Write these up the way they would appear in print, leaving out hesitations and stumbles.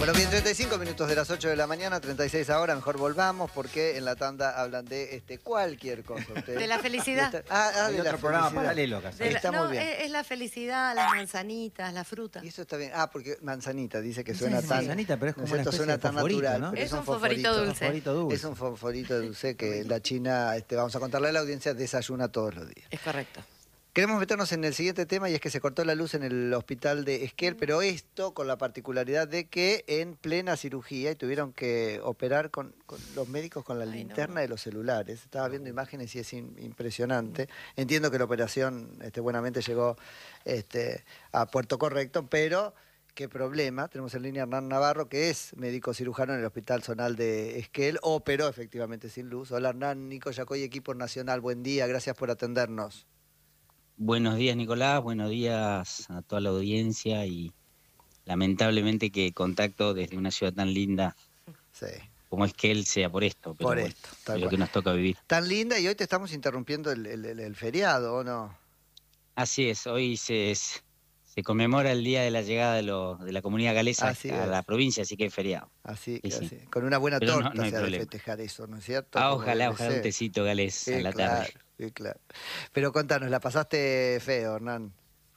Bueno, bien, 35 minutos de las 8 de la mañana, 36 ahora, mejor volvamos porque en la tanda hablan de cualquier cosa. Ustedes. De la felicidad. De Hay la otro programa felicidad. paralelo acá. Está muy bien. Es la felicidad, las manzanitas, la fruta. Y eso está bien. Ah, porque manzanita dice que suena Sí. tan... Manzanita, pero es como una ¿no es cierto? especie de Suena tan fosforito, natural, ¿no? pero Es un fosforito dulce. Fosforito dulce. Es un fosforito dulce que la China, vamos a contarle a la audiencia, desayuna todos los días. Es correcto. Queremos meternos en el siguiente tema y es que se cortó la luz en el hospital de Esquel, pero esto con la particularidad de que en plena cirugía y tuvieron que operar con los médicos con la linterna de los celulares. Estaba viendo imágenes y es impresionante. Entiendo que la operación buenamente llegó a puerto correcto, pero qué problema. Tenemos en línea a Hernán Navarro, que es médico cirujano en el Hospital Zonal de Esquel, operó efectivamente sin luz. Hola Hernán, Nico Yacoy, equipo nacional, buen día, gracias por atendernos. Buenos días, Nicolás. Buenos días a toda la audiencia y lamentablemente que contacto desde una ciudad tan linda Sí. como Esquel sea por esto, pero Por bueno, esto, es tal lo cual. que nos toca vivir. Tan linda y hoy te estamos interrumpiendo el feriado, ¿o no? Así es, hoy se conmemora el día de la llegada de la comunidad galesa Así a es. la provincia, así que es feriado. Así, Sí, sí. así. Con una buena Pero torta no hay se ha de problema. festejar eso, ¿no es cierto? Ah, Como ojalá debe un ser. tecito galés a la tarde. Sí, claro. Pero contanos, ¿la pasaste feo, Hernán?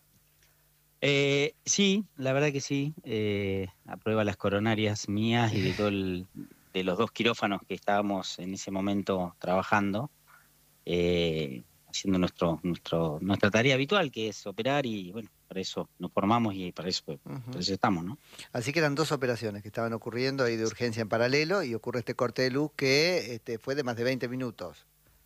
Sí, la verdad que sí. Aprueba las coronarias mías y de los 2 quirófanos que estábamos en ese momento trabajando, haciendo nuestra tarea habitual, que es operar, y bueno, para eso nos formamos y para eso estamos, ¿no? Así que eran 2 operaciones que estaban ocurriendo ahí de urgencia en paralelo y ocurre este corte de luz que fue de más de 20 minutos.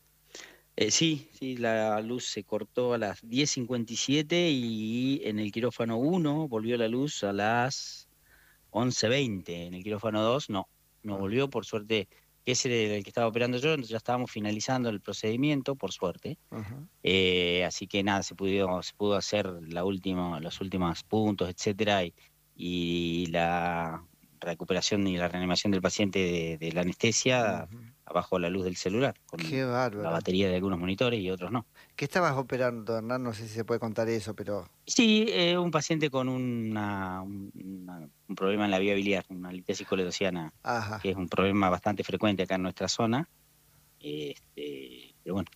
Sí, la luz se cortó a las 10:57 y en el quirófano 1 volvió la luz a las 11:20. En el quirófano 2 no volvió, por suerte, que ese era el que estaba operando yo, entonces ya estábamos finalizando el procedimiento, por suerte. Así que nada, se pudo hacer los últimos puntos, etcétera, y la recuperación y la reanimación del paciente de la anestesia bajo la luz del celular, con Qué bárbaro. la batería de algunos monitores y otros no. ¿Qué estabas operando, Hernán? No sé si se puede contar eso, pero... Sí, un paciente con un problema en la vía biliar, una litiasis coledociana, Ajá. que es un problema bastante frecuente acá en nuestra zona. Pero bueno.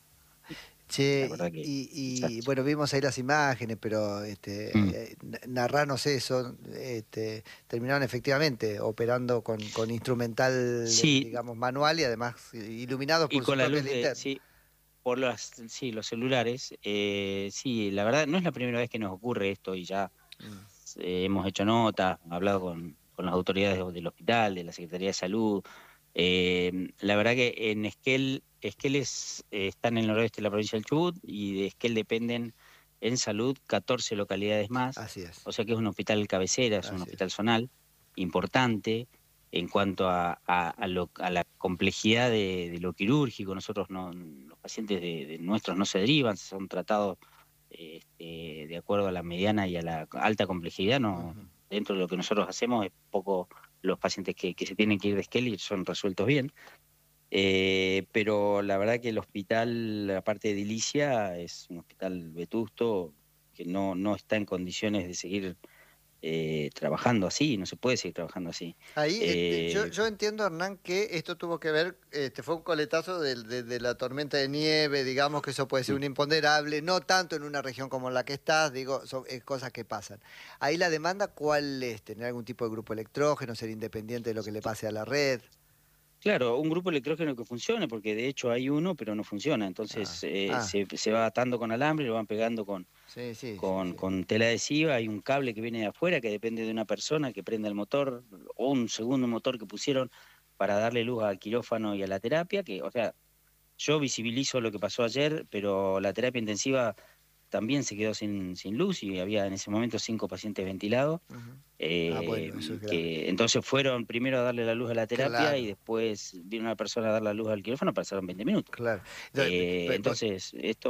Che, La verdad que, y bueno, vimos ahí las imágenes, pero narranos eso. Terminaron efectivamente operando con instrumental, Sí. digamos, manual y además iluminados por Y sus con la propias luz linternas. sí, por los celulares. Sí, la verdad no es la primera vez que nos ocurre esto y ya hemos hecho notas, hablado con las autoridades del hospital, de la Secretaría de Salud. La verdad que en Esquel está en el noroeste de la provincia del Chubut y de Esquel dependen en salud 14 localidades más. Así es. O sea que es un hospital cabecera, es un hospital zonal importante en cuanto a la complejidad de lo quirúrgico. Nosotros los pacientes de nuestros no se derivan, son tratados de acuerdo a la mediana y a la alta complejidad. Dentro de lo que nosotros hacemos es poco los pacientes que se tienen que ir de Esquel y son resueltos bien. Pero la verdad que el hospital, aparte de edilicia, es un hospital vetusto que no está en condiciones de seguir trabajando así, no se puede seguir trabajando así. Ahí yo entiendo, Hernán, que esto tuvo que ver, fue un coletazo de la tormenta de nieve, digamos que eso puede ser un imponderable, no tanto en una región como la que estás, digo, son cosas que pasan. Ahí la demanda, ¿cuál es? ¿Tener algún tipo de grupo electrógeno, ser independiente de lo que le pase a la red? Claro, un grupo electrógeno que funcione, porque de hecho hay uno, pero no funciona. Entonces se va atando con alambre, lo van pegando con tela adhesiva. Hay un cable que viene de afuera que depende de una persona que prenda el motor, o un segundo motor que pusieron para darle luz al quirófano y a la terapia. O sea, yo visibilizo lo que pasó ayer, pero la terapia intensiva también se quedó sin luz y había en ese momento 5 pacientes ventilados. Bueno, eso es grave. Entonces fueron primero a darle la luz a la terapia, Claro. y después vino una persona a dar la luz al quirófano, pasaron 20 minutos. Claro. Entonces, esto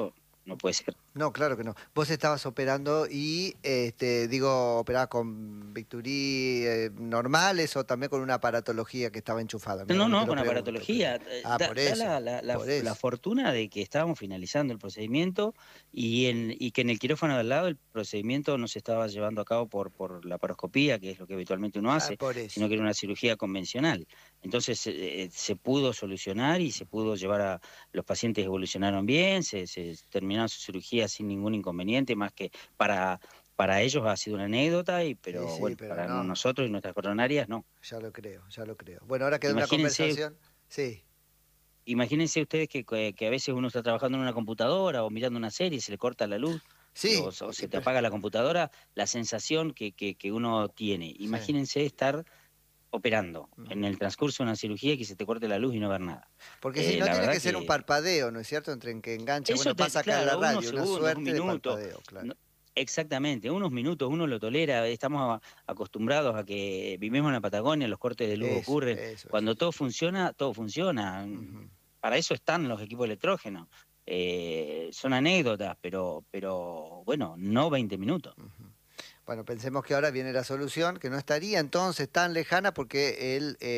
no puede ser. No, claro que no. Vos estabas operando y, operabas con bisturí normales o también con una aparatología que estaba enchufada. Mirá, No, te lo con pregunto, aparatología. por eso, por eso. La fortuna de que estábamos finalizando el procedimiento y que en el quirófano de al lado el procedimiento no se estaba llevando a cabo por la paroscopía, que es lo que habitualmente uno hace, Por eso. sino que era una cirugía convencional. Entonces se pudo solucionar y se pudo llevar a... Los pacientes evolucionaron bien, se terminaron su cirugía sin ningún inconveniente, más que para ellos ha sido una anécdota, pero Sí, bueno, pero para no. nosotros y nuestras coronarias no. Ya lo creo. Bueno, ahora queda una Imagínense- conversación. Sí. Imagínense ustedes que a veces uno está trabajando en una computadora o mirando una serie y se le corta la luz Sí. o se te apaga la computadora, la sensación que uno tiene. Imagínense estar operando en el transcurso de una cirugía y que se te corte la luz y no ver nada. Porque si no La tiene verdad que ser un parpadeo, ¿no es cierto? Entre en que engancha. Eso Bueno, pasa acá en la claro, radio, unos una segundos, suerte un de minuto. parpadeo, claro. Exactamente, unos minutos uno lo tolera. Estamos acostumbrados a que vivimos en la Patagonia, los cortes de luz ocurren. Cuando todo funciona, todo funciona. Ujú. Para eso están los equipos electrógenos. Son anécdotas, pero bueno, no 20 minutos. Ujú. Bueno, pensemos que ahora viene la solución, que no estaría entonces tan lejana porque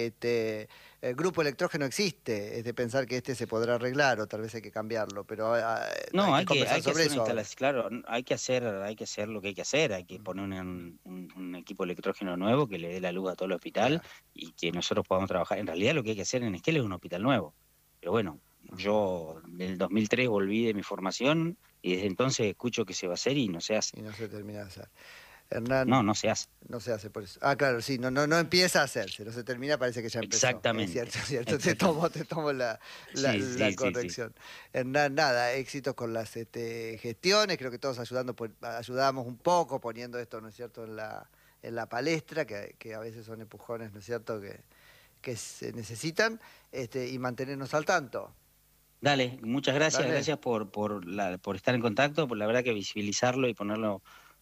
el grupo electrógeno existe. Es de pensar que se podrá arreglar o tal vez hay que cambiarlo, pero No, hay que conversar sobre hacer eso ahora. claro, hay que hacer lo que hay que hacer, hay que poner un equipo electrógeno nuevo que le dé la luz a todo el hospital y que nosotros podamos trabajar. En realidad lo que hay que hacer en Esquel es un hospital nuevo, pero bueno, yo en el 2003 volví de mi formación y desde entonces escucho que se va a hacer y no se hace. Y no se termina de hacer. Hernán, No se hace. no se hace por eso. Ah, claro, sí, no empieza a hacerse, no se termina, parece que ya empezó. Exactamente. Es cierto, Exactamente. te tomo la Sí. corrección. Hernán, nada, éxitos con las gestiones, creo que todos ayudamos un poco poniendo esto, ¿no es cierto?, en la palestra, que a veces son empujones, ¿no es cierto?, que se necesitan, y mantenernos al tanto. Dale, muchas gracias, Dale. gracias por estar en contacto, por la verdad que visibilizarlo y ponerlo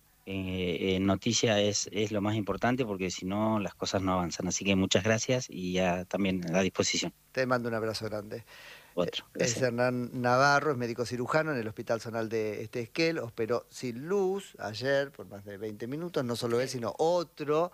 en noticia es lo más importante porque si no las cosas no avanzan. Así que muchas gracias y ya también a la disposición. Te mando un abrazo grande. Otro. Es Gracias. Hernán Navarro, es médico cirujano en el Hospital Zonal de Esquel, operó sin luz ayer por más de 20 minutos, no solo él, sino otro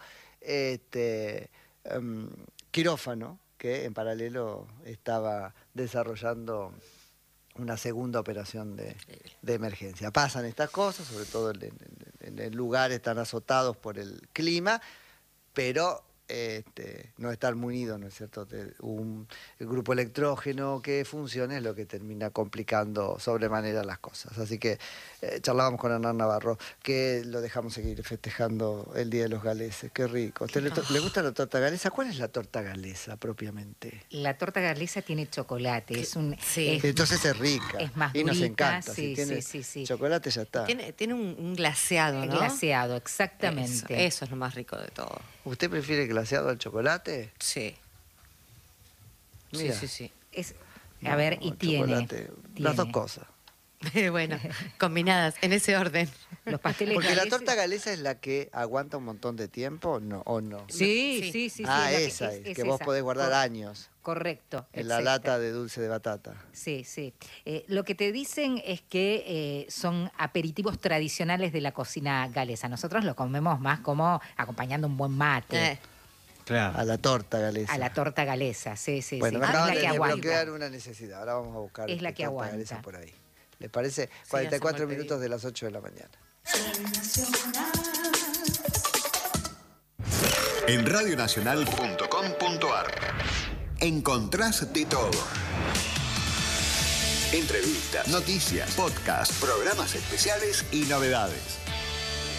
quirófano que en paralelo estaba desarrollando una segunda operación de emergencia. Pasan estas cosas, sobre todo en lugares tan azotados por el clima, pero no estar munido, ¿no es cierto?, de el grupo electrógeno que funcione es lo que termina complicando sobremanera las cosas. Así que charlábamos con Hernán Navarro, que lo dejamos seguir festejando el Día de los Galeses. Qué rico. ¿Le gusta la torta galesa? ¿Cuál es la torta galesa propiamente? La torta galesa tiene chocolate, Sí. Entonces es rica. Es más y nos durita, encanta. sí, Si tiene sí. chocolate ya está. Tiene un glaseado, ¿no? glaseado, exactamente. Eso es lo más rico de todo. ¿Usted prefiere glaseado al chocolate? Sí. Mira. Sí. A ver, y tiene las dos cosas. Bueno, combinadas, en ese orden. Los pasteles Porque la galeses- torta galesa es la que aguanta un montón de tiempo, ¿o no? Sí. Sí. Ah, es esa la es, que vos esa. podés guardar años Correcto. en la exacto. lata de dulce de batata. Sí. Lo que te dicen es que son aperitivos tradicionales de la cocina galesa. Nosotros lo comemos más como acompañando un buen mate. Claro. A la torta galesa. A la torta galesa, sí. Bueno, me Es acaban la que de aguanta. bloquear una necesidad. Ahora vamos a buscar Es la que torta aguanta. galesa por ahí. ¿Les parece? Sí, 44 hacemos el minutos de las 8 de la mañana. En radionacional.com.ar encontrás de todo. Entrevistas, noticias, podcasts, programas especiales y novedades.